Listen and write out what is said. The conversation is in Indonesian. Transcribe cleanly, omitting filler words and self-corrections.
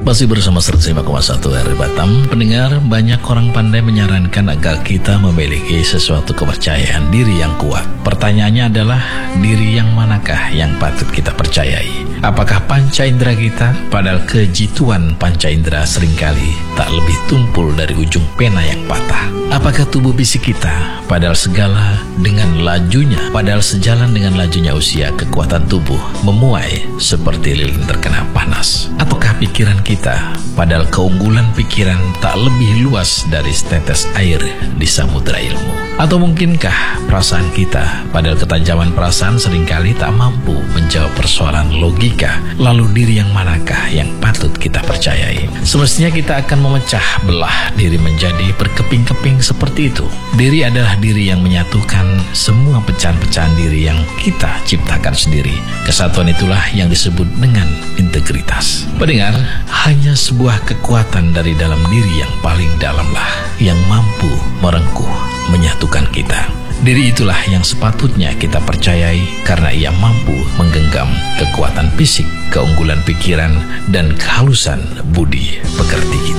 Masih bersama 105,1 RRI Batam. Pendengar, banyak orang pandai menyarankan agar kita memiliki sesuatu kepercayaan diri yang kuat. Pertanyaannya adalah, diri yang manakah yang patut kita percayai? Apakah panca indera kita? Padahal kejituan panca indera seringkali tak lebih tumpul dari ujung pena yang patah. Apakah tubuh fisik kita? Padahal sejalan dengan lajunya usia, kekuatan tubuh memuai seperti lilin terkena panas. Ataukah pikiran kita? Padahal keunggulan pikiran tak lebih luas dari setetes air di samudera ilmu. Atau mungkinkah perasaan kita? Padahal ketajaman perasaan seringkali tak mampu menjawab persoalan logika. Lalu diri yang manakah yang patut kita percayai? Semestinya kita akan memecah belah diri menjadi berkeping-keping seperti itu. Diri adalah diri yang menyatukan semua pecahan-pecahan diri yang kita ciptakan sendiri. Kesatuan itulah yang disebut dengan integritas. Pendengar, hanya sebuah kekuatan dari dalam diri yang paling dalamlah yang mampu merengkuh, menyatukan kita. Diri itulah yang sepatutnya kita percayai karena ia mampu menggenggam kekuatan fisik, keunggulan pikiran, dan kehalusan budi pekerti kita.